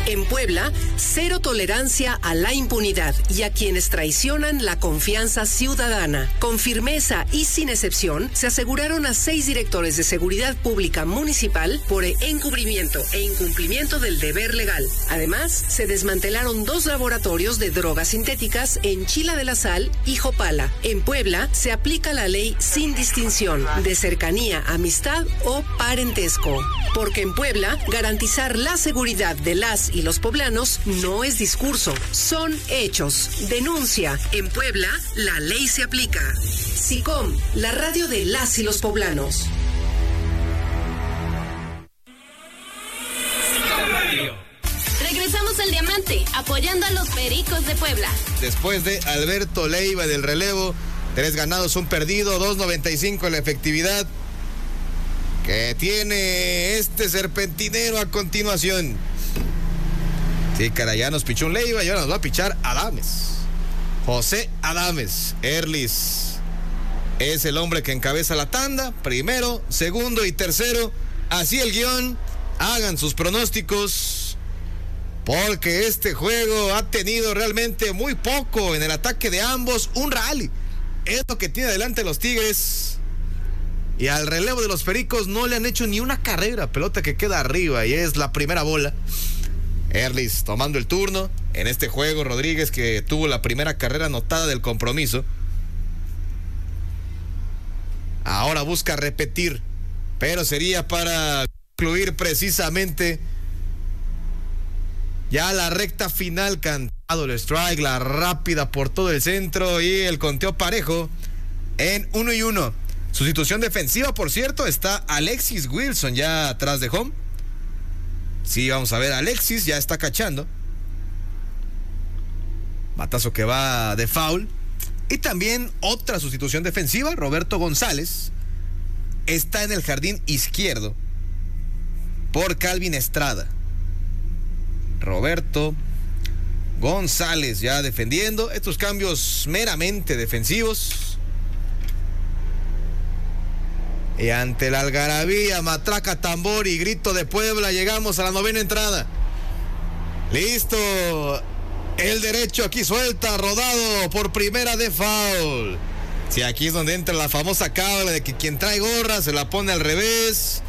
En Puebla, cero tolerancia a la impunidad y a quienes traicionan la confianza ciudadana. Con firmeza y sin excepción, se aseguraron a 6 directores de seguridad pública municipal por encubrimiento e incumplimiento del deber legal. Además, se desmantelaron 2 laboratorios de drogas sintéticas en Chila de la Sal y Jopala. En Puebla, se aplica la ley sin distinción de cercanía, amistad o parentesco. Porque en Puebla, garantizar la seguridad de las y los poblanos no es discurso, son hechos. Denuncia. En Puebla, la ley se aplica. SICOM, la radio de las y los poblanos. Regresamos al Diamante, apoyando a los Pericos de Puebla. Después de Alberto Leiva del relevo, 3 ganados, 1 perdido, 2.95 la efectividad que tiene este serpentinero a continuación. Sí, caray, ya nos pichó un Leiva y ahora nos va a pichar Adames. José Adames, Erlis es el hombre que encabeza la tanda, primero, segundo y tercero. Así el guión, hagan sus pronósticos, porque este juego ha tenido realmente muy poco en el ataque de ambos. Un rally es lo que tiene adelante los Tigres, y al relevo de los Pericos no le han hecho ni una carrera, pelota que queda arriba y es la primera bola. Erlis tomando el turno en este juego. Rodríguez, que tuvo la primera carrera anotada del compromiso, ahora busca repetir, pero sería para concluir precisamente ya la recta final. Cantado el strike, la rápida por todo el centro y el conteo parejo en 1-1. Sustitución defensiva, por cierto, está Alexis Wilson ya atrás de home. Sí, vamos a ver, Alexis ya está cachando. Batazo que va de foul. Y también otra sustitución defensiva, Roberto González está en el jardín izquierdo por Calvin Estrada. Roberto González ya defendiendo. Estos cambios meramente defensivos. Y ante la algarabía, matraca, tambor y grito de Puebla, llegamos a la 9ª entrada. Listo. El derecho aquí suelta, rodado por primera de foul. Sí, aquí es donde entra la famosa cábala de que quien trae gorra se la pone al revés.